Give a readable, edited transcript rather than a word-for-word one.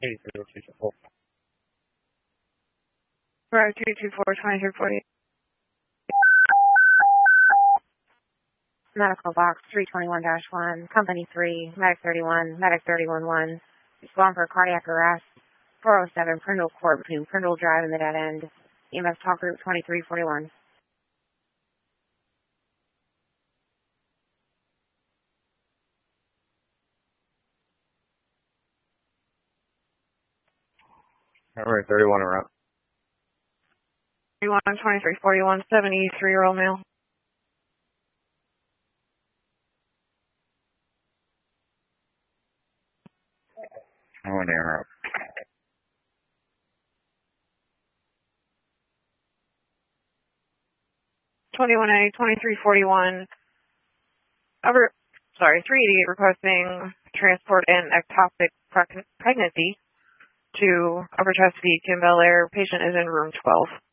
8024. Right, 224-2340. Medical box 321-1, company 3, medic 31, medic 311. Respond for cardiac arrest. 407 Prindle Court between Prindle Drive and the dead end. EMS talk group 2341. All right, 31 around. 2341, 73-year-old male. I want to interrupt. 21A, 2341. 388 requesting transport and ectopic pregnancy to Upper Chesapeake and Bel Air. Patient is in room 12.